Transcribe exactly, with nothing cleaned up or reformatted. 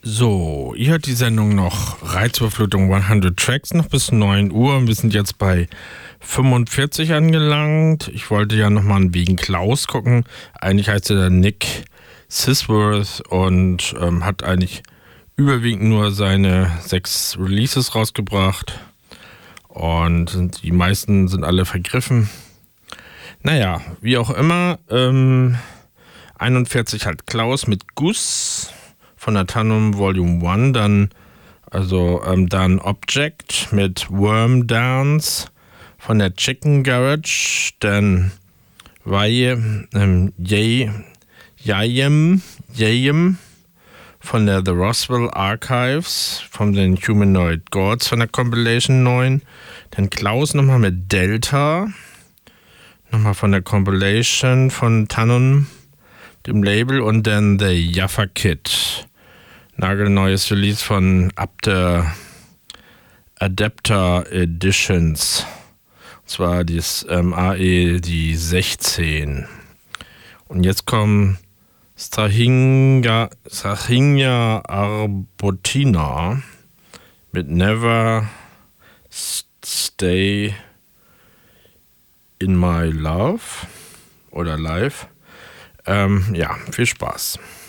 So, ihr hört die Sendung noch Reizüberflutung hundert Tracks noch bis neun Uhr. Wir sind jetzt bei fünfundvierzig angelangt. Ich wollte ja nochmal wegen Klaus gucken. Eigentlich heißt er Nick Sisworth und ähm, hat eigentlich überwiegend nur seine sechs Releases rausgebracht. Und die meisten sind alle vergriffen. Naja, wie auch immer. Ähm, einundvierzig hat Klaus mit Goose von der Tannum Volume eins, dann also ähm, dann Object mit Worm Dance von der Chicken Garage, dann Vaye, ähm, Yay, Yayem, Yayem von der The Roswell Archives, von den Humanoid Gods von der Compilation neun, dann Klaus nochmal mit Delta, nochmal von der Compilation von Tannum, dem Label, und dann The Jaffa Kid. Nagelneues Release von Abder Adapter Editions. Und zwar das ähm, A E, die sechzehn. Und jetzt kommen Strahinga, Strahinga Arbotina mit Never Stay in My Love oder Life. Ähm, ja, viel Spaß.